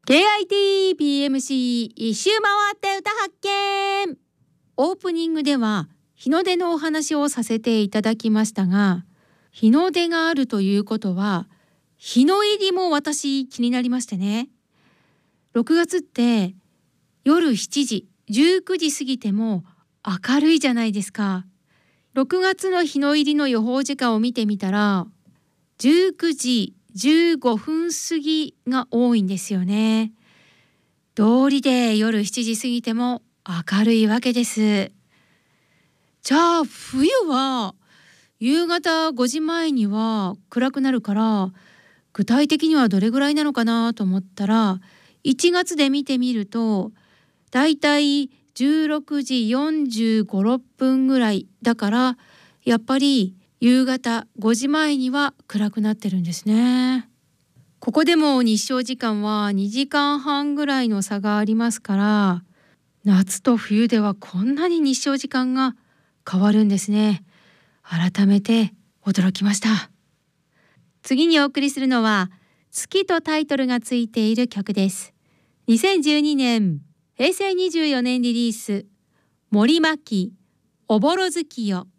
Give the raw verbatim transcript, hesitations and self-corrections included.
ケーアイティーピーエムシー 一周回って歌発見。オープニングでは日の出のお話をさせていただきましたが、日の出があるということは日の入りも私気になりましてね。ろくがつって夜しちじ、じゅうくじ過ぎても明るいじゃないですか。ろくがつの日の入りの予報時間を見てみたらじゅうくじじゅうごふん過ぎが多いんですよね。道理で夜しちじ過ぎても明るいわけです。じゃあ冬は夕方ごじまえには暗くなるから、具体的にはどれぐらいなのかなと思ったら、いちがつで見てみるとだいたいじゅうろくじよんじゅうご、ろっぷんぐらいだから、やっぱり夕方ごじまえには暗くなってるんですね。ここでも日照時間はにじかんはんぐらいの差がありますから、夏と冬ではこんなに日照時間が変わるんですね。改めて驚きました。次にお送りするのは月とタイトルがついている曲です。にせんじゅうにねんへいせいにじゅうよねんリリース、森牧おぼろ月夜。